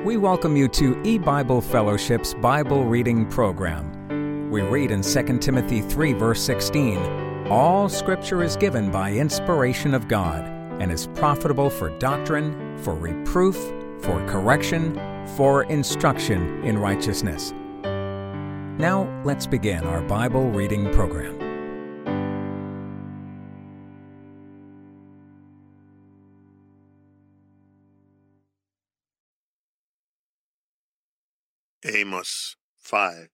We welcome you to eBible Fellowship's Bible Reading Program. We read in 2 Timothy 3, verse 16, "All Scripture is given by inspiration of God, and is profitable for doctrine, for reproof, for correction, for instruction in righteousness." Now, let's begin our Bible reading program. Amos 5.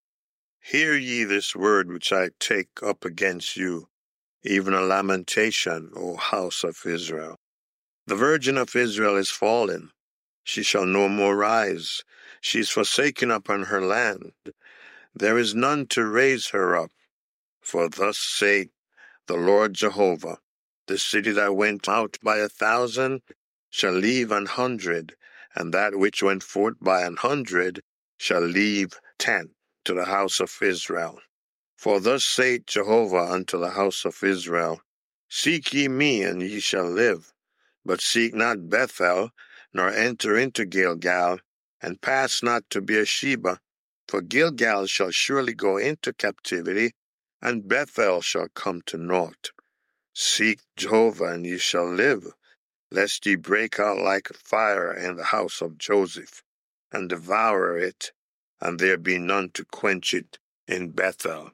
Hear ye this word which I take up against you, even a lamentation, O house of Israel. The virgin of Israel is fallen. She shall no more rise. She is forsaken upon her land. There is none to raise her up. For thus saith the Lord Jehovah, the city that went out by 1,000 shall leave 100, and that which went forth by 100 shall leave 10 to the house of Israel. For thus saith Jehovah unto the house of Israel, Seek ye me, and ye shall live. But seek not Bethel, nor enter into Gilgal, and pass not to Beersheba. For Gilgal shall surely go into captivity, and Bethel shall come to naught. Seek Jehovah, and ye shall live, lest ye break out like a fire in the house of Joseph, and devour it, and there be none to quench it in Bethel.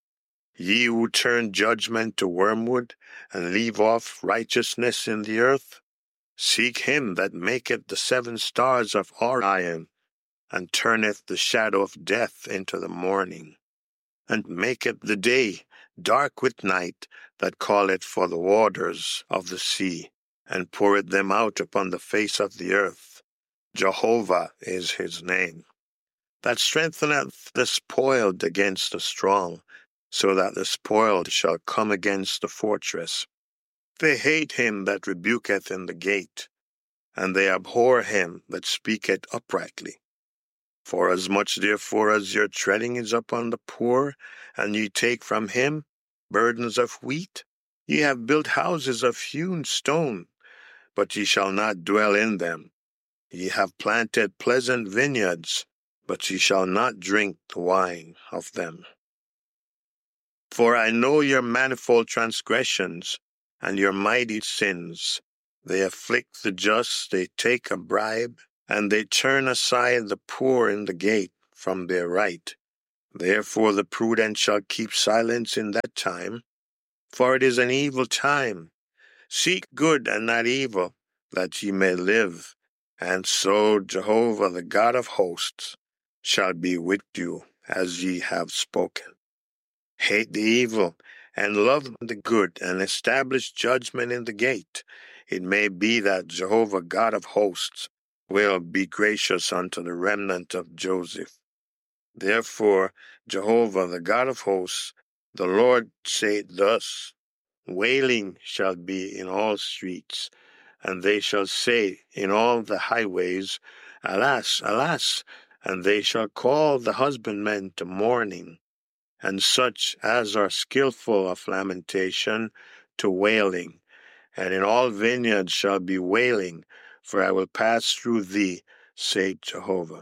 Ye who turn judgment to wormwood, and leave off righteousness in the earth, seek him that maketh the 7 stars of Orion, and turneth the shadow of death into the morning, and maketh the day dark with night, that calleth for the waters of the sea, and poureth them out upon the face of the earth. Jehovah is his name. That strengtheneth the spoiled against the strong, so that the spoiled shall come against the fortress. They hate him that rebuketh in the gate, and they abhor him that speaketh uprightly. Forasmuch therefore as your treading is upon the poor, and ye take from him burdens of wheat, ye have built houses of hewn stone, but ye shall not dwell in them. Ye have planted pleasant vineyards, but ye shall not drink the wine of them. For I know your manifold transgressions, and your mighty sins. They afflict the just, they take a bribe, and they turn aside the poor in the gate from their right. Therefore the prudent shall keep silence in that time, for it is an evil time. Seek good and not evil, that ye may live. And so Jehovah the God of hosts shall be with you, as ye have spoken. Hate the evil, and love the good, and establish judgment in the gate. It may be that Jehovah God of hosts will be gracious unto the remnant of Joseph. Therefore Jehovah the God of hosts, the Lord saith thus, Wailing shall be in all streets, and they shall say in all the highways, Alas, alas! And they shall call the husbandmen to mourning, and such as are skillful of lamentation to wailing. And in all vineyards shall be wailing, for I will pass through thee, saith Jehovah.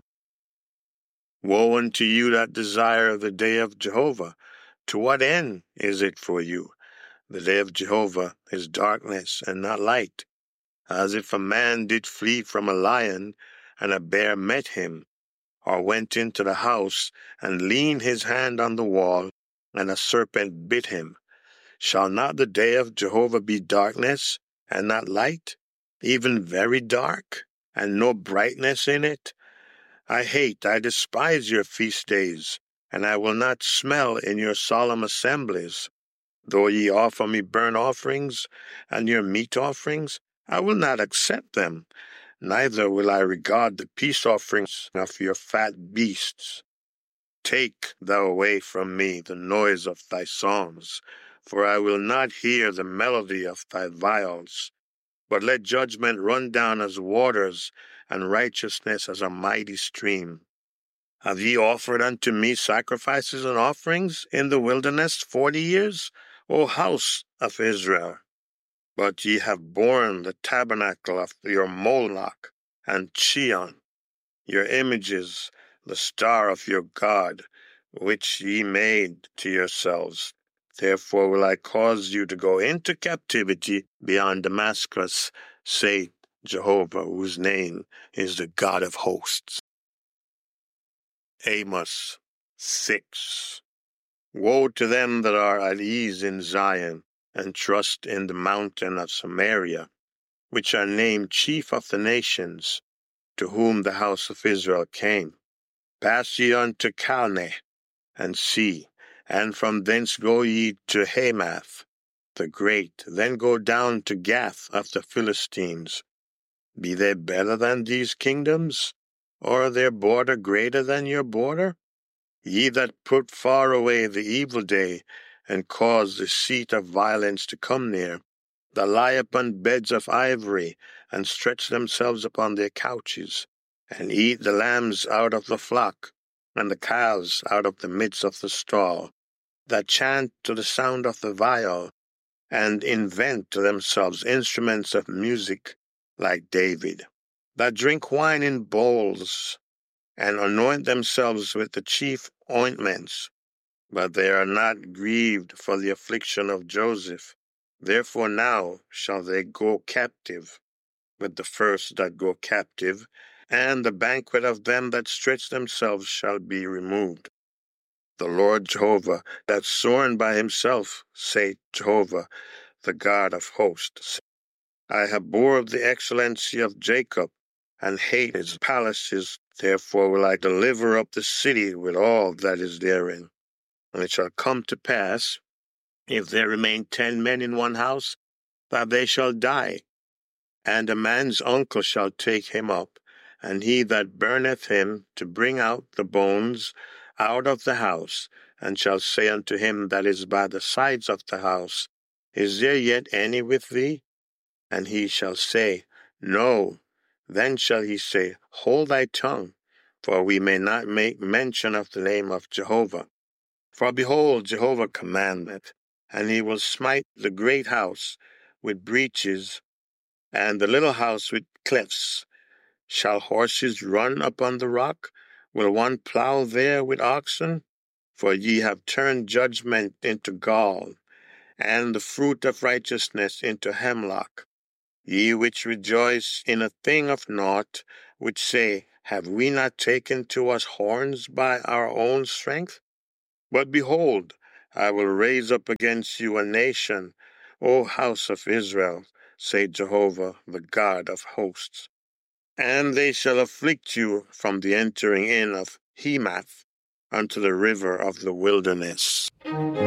Woe unto you that desire the day of Jehovah! To what end is it for you? The day of Jehovah is darkness and not light, as if a man did flee from a lion, and a bear met him, or went into the house, and leaned his hand on the wall, and a serpent bit him. Shall not the day of Jehovah be darkness, and not light, even very dark, and no brightness in it? I despise your feast days, and I will not smell in your solemn assemblies. Though ye offer me burnt offerings, and your meat offerings, I will not accept them, neither will I regard the peace offerings of your fat beasts. Take thou away from me the noise of thy songs, for I will not hear the melody of thy viols. But let judgment run down as waters, and righteousness as a mighty stream. Have ye offered unto me sacrifices and offerings in the wilderness 40 years, O house of Israel? But ye have borne the tabernacle of your Moloch and Chion. your images, the star of your God, which ye made to yourselves. Therefore will I cause you to go into captivity beyond Damascus, saith Jehovah, whose name is the God of hosts. Amos 6. Woe to them that are at ease in Zion, and trust in the mountain of Samaria, which are named chief of the nations, to whom the house of Israel came. Pass ye unto Calneh, and see, and from thence go ye to Hamath the great, then go down to Gath of the Philistines. Be they better than these kingdoms, or their border greater than your border? Ye that put far away the evil day, and cause the seat of violence to come near, that lie upon beds of ivory, and stretch themselves upon their couches, and eat the lambs out of the flock, and the calves out of the midst of the stall, that chant to the sound of the viol, and invent to themselves instruments of music like David, that drink wine in bowls, and anoint themselves with the chief ointments, but they are not grieved for the affliction of Joseph. Therefore now shall they go captive with the first that go captive, and the banquet of them that stretch themselves shall be removed. The Lord Jehovah, that sworn by himself, saith Jehovah, the God of hosts. I abhor the excellency of Jacob, and hate his palaces. Therefore will I deliver up the city with all that is therein. And it shall come to pass, if there remain 10 men in one house, that they shall die. And a man's uncle shall take him up, and he that burneth him to bring out the bones out of the house, and shall say unto him that is by the sides of the house, Is there yet any with thee? And he shall say, No. Then shall he say, Hold thy tongue, for we may not make mention of the name of Jehovah. For behold, Jehovah commandeth, and he will smite the great house with breaches, and the little house with clefts. Shall horses run upon the rock? Will one plow there with oxen? For ye have turned judgment into gall, and the fruit of righteousness into hemlock. Ye which rejoice in a thing of naught, which say, Have we not taken to us horns by our own strength? But behold, I will raise up against you a nation, O house of Israel, saith Jehovah, the God of hosts. And they shall afflict you from the entering in of Hemath unto the river of the wilderness.